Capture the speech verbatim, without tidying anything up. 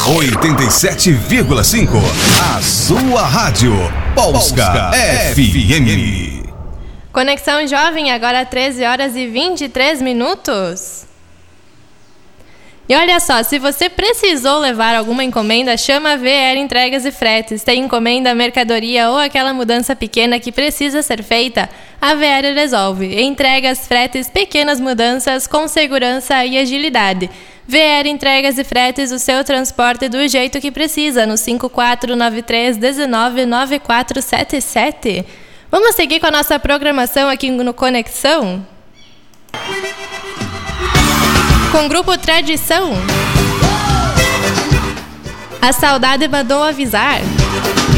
oitenta e sete vírgula cinco. A sua rádio. Polska F M. Conexão Jovem, agora treze horas e vinte e três minutos. E olha só, se você precisou levar alguma encomenda, chama a V R Entregas e Fretes. Tem encomenda, mercadoria ou aquela mudança pequena que precisa ser feita? A V R resolve. Entregas, fretes, pequenas mudanças com segurança e agilidade. V R Entregas e Fretes, o seu transporte do jeito que precisa, no cinco quatro nove três um nove nove quatro sete sete. Vamos seguir com a nossa programação aqui no Conexão? Com o grupo Tradição. A saudade mandou avisar.